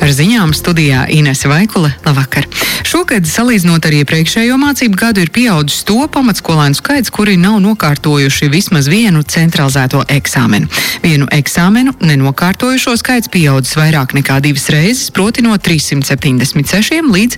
Ar ziņām studijā Inese Vaikule. Labvakar! Šogad, salīdzinot ar iepriekšējo mācību gadu, ir pieaudzis to pamatskolēnu skaits, kuri nav nokārtojuši vismaz vienu centralizēto eksāmenu. Vienu eksāmenu nenokārtojušo skaits pieaudzis vairāk nekā 2 reizes, proti no 376 līdz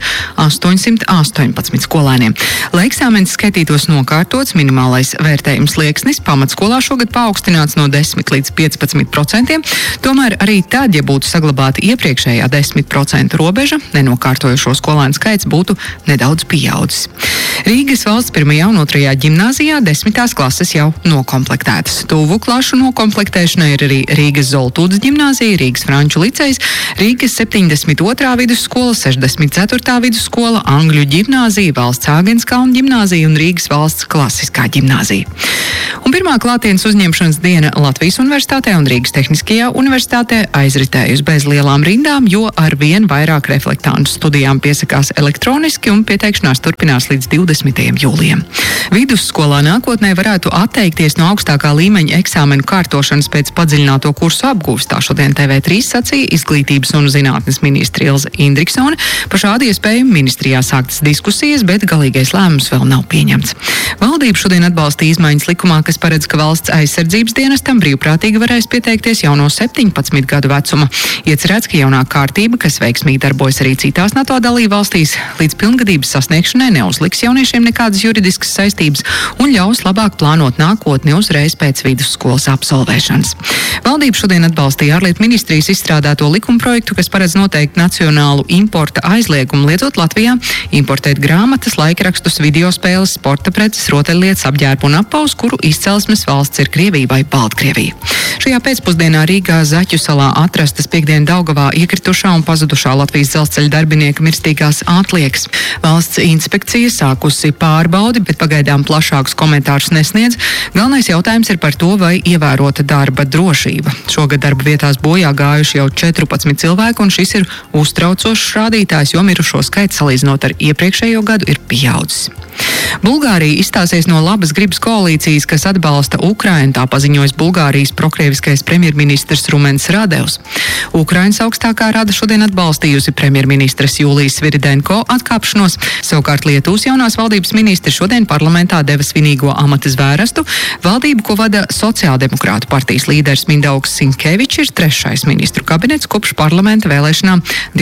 818 skolēniem. Lai eksāmenis skaitītos nokārtots, minimālais vērtējums slieksnis pamatskolā šogad paaugstināts no 10 līdz 15%, tomēr arī tad, ja būtu saglabāta iepriekšējā 10% robeža, nenokārtojušo skolēnu skaits būtu nedaudz pieaudzis. Rīgas valsts 1. un 2. ģimnāzijā 10. klases jau nokomplektētas. Tuvu klašu nokomplektēšanai ir arī Rīgas Zoltūdas ģimnāzija, Rīgas Franču licejs, Rīgas 72. vidusskola, 64. vidusskola, Angļu ģimnāzija, Valsts Āgenskalna ģimnāzija un Rīgas valsts klasiskā ģimnāzija. Un pirmā klātienes uzņemšanas diena Latvijas Universitātē un Rīgas Tehniskajā universitātē aizritējusi bez lielām rindām, jo ar vien vairāk reflektantu studijām piesakās elektroniski un pieteikšanās turpinās līdz 20. jūlijam. Vidusskolā nākotnē varētu atteikties no augstākā līmeņa eksāmenu kārtošanas pēc padziļināto kursu apgūves. Tā šodien TV3 sacīja Izglītības un zinātnes ministre Ilze Indriksone. Par šādu iespēju ministrijā sāktas diskusijas, bet galīgais lēmums vēl nav pieņemts. Valdība šodien atbalstīja izmaiņas likumā, kas paredz, ka valsts aizsardzības dienestam brīvprātīgi varēs pieteikties jau no 17 gadu vecuma. Iecerēts, ka jaunā kārtība, kas veiksmīgi darbojas arī citās NATO dalībvalstīs, līdz pilngadības sasniegšanai neuzliks jauniešiem nekādas juridiskas saistības un ļaus labāk plānot nākotni uzreiz pēc vidusskolas absolvēšanas. Valdība šodien atbalstīja ārlietu ministrijas izstrādāto likumprojektu, kas paredz noteikt nacionālu importa aizliegumu, liedzot Latvijā importēt grāmatas, laikrakstus, videospēles, sporta preces, rotaļlietas, apģērbu un apaus, kuru izcelsmes valsts ir Krievija vai Baltkrievija. Šajā pēcpusdienā Rīgā Zaķu salā atrastas piekdien Daugavā iekritušā un pazudušā Latvijas dzelzceļa darbinieka mirstīgās atliekas. Valsts inspekcija sākusi pārbaudi, bet pagaidām plašākus komentārus nesniedz. Galvenais jautājums ir par to, vai ievērota darba drošība. Šogad darba vietās bojā gājuši jau 14 cilvēki, un šis ir uztraucošs rādītājs, jo mirušo skaits salīdzinot ar iepriekšējo gadu ir pieaudzis. Bulgārija izstāsies no labas gribas koalīcijas, kas atbalsta Ukrainu, tā paziņojas Bulgārijas prokrieviskais premjerministrs Rumens Radevs. Ukrainas augstākā rada šodien atbalstījusi premjerministres Jūlijas Sviridenko atkāpšanos, savukārt Lietuvas jaunās valdības ministri šodien parlamentā deva svinīgo amata zvērestu. Valdību, ko vada sociāldemokrātu partijas līderis Mindaugs Sinkevičs, ir 3. ministru kabinets kopš parlamenta vēlēšanām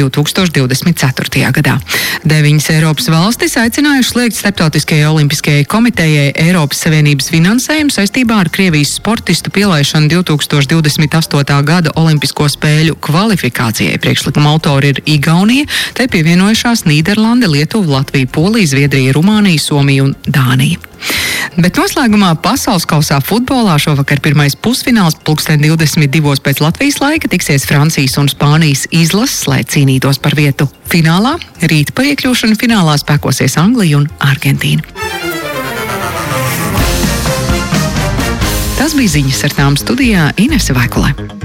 2024. gadā. 9 Eiropas valstis aicinājuši slēgt Starptautiskajai olimpiskajai komitejai Eiropas Savienības finansējumu saistībā ar Krievijas sportistu pielaišanu 2028. gada olimpisko spēļu kvalifikācijai. Priekšlikuma autori ir Igaunija, tai pievienojušās Nīderlande, Lietuva, Latvija, Polija, Zviedrija, Rumānija, Somija un Dānija. Bet noslēgumā pasaules kausā futbolā šovakar pirmais pusfināls 22:00 pēc Latvijas laika tiksies Francijas un Spānijas izlases, lai cīnītos par vietu finālā. Rīt par iekļūšanu finālā spēkosies Anglija un Argentīna. Tas bija ziņas, ar tām studijā Inese Vaikule.